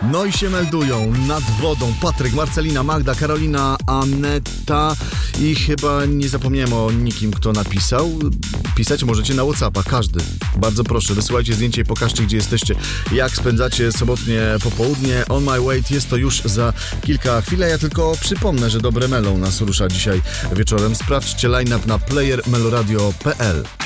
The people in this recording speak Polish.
No i się meldują nad wodą Patryk, Marcelina, Magda, Karolina, Aneta i chyba nie zapomniałem o nikim, kto napisał. Pisać możecie na WhatsAppa, każdy. Bardzo proszę, wysyłajcie zdjęcie i pokażcie, gdzie jesteście, jak spędzacie sobotnie popołudnie. On My Way jest to już za kilka chwil. Ja tylko przypomnę, że Dobre Melo nas rusza dzisiaj wieczorem. Sprawdźcie line-up na playermeloradio.pl.